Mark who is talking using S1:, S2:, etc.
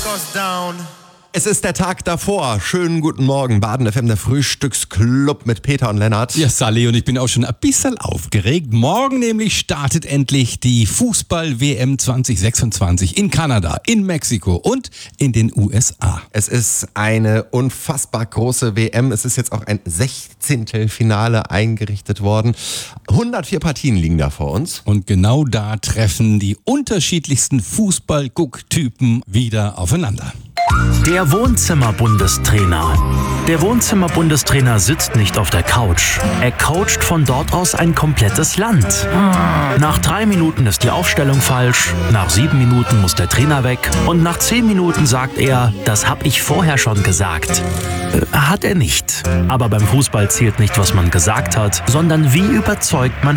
S1: goes down.
S2: Es ist der Tag davor. Schönen guten Morgen, Baden FM, der Frühstücksclub mit Peter und Lennart.
S3: Ja, Sally, und ich bin auch schon ein bisschen aufgeregt. Morgen nämlich startet endlich die Fußball-WM 2026 in Kanada, in Mexiko und in den USA.
S2: Es ist eine unfassbar große WM. Es ist jetzt auch ein 16. Finale eingerichtet worden. 104 Partien liegen da vor uns.
S3: Und genau da treffen die unterschiedlichsten Fußball-Gucktypen wieder aufeinander.
S4: Der Wohnzimmer-Bundestrainer. Der Wohnzimmer-Bundestrainer sitzt nicht auf der Couch. Er coacht von dort aus ein komplettes Land. Nach 3 Minuten ist die Aufstellung falsch, nach 7 Minuten muss der Trainer weg und nach 10 Minuten sagt er, das hab ich vorher schon gesagt. Hat er nicht. Aber beim Fußball zählt nicht, was man gesagt hat, sondern wie überzeugt man